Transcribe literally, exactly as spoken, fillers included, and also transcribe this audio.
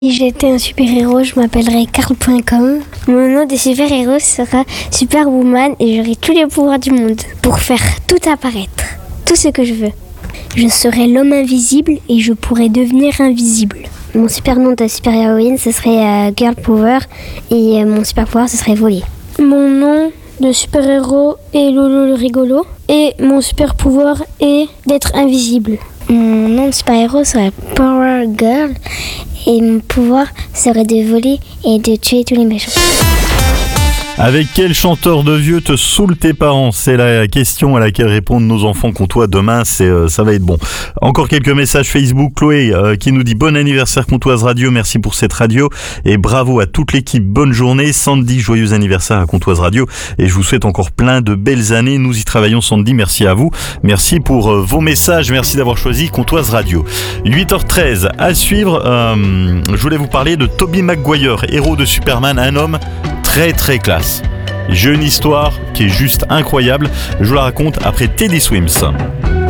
Si j'étais un super-héros, je m'appellerais Carl point com. Mon nom de super-héros sera Superwoman et j'aurai tous les pouvoirs du monde pour faire tout apparaître, tout ce que je veux. Je serai l'homme invisible et je pourrai devenir invisible. Mon super nom de super-héroïne, ce serait euh, Girl Power et euh, mon super-pouvoir, ce serait voler. Mon nom de super-héros est Lolo le rigolo et mon super-pouvoir est d'être invisible. Mon nom de super-héros serait Power Girl et mon pouvoir serait de voler et de tuer tous les méchants. Avec quel chanteur de vieux te saoulent tes parents ? C'est la question à laquelle répondent nos enfants Comtois demain, c'est, euh, ça va être bon. Encore quelques messages Facebook. Chloé euh, qui nous dit bon anniversaire Comtoise Radio, merci pour cette radio et bravo à toute l'équipe, bonne journée. Sandy, joyeux anniversaire à Comtoise Radio et je vous souhaite encore plein de belles années. Nous y travaillons Sandy, merci à vous. Merci pour euh, vos messages, merci d'avoir choisi Comtoise Radio. huit heures treize à suivre, euh, je voulais vous parler de Tobey Maguire, héros de Superman, un homme très très classe. J'ai une histoire qui est juste incroyable, je vous la raconte après Teddy Swims.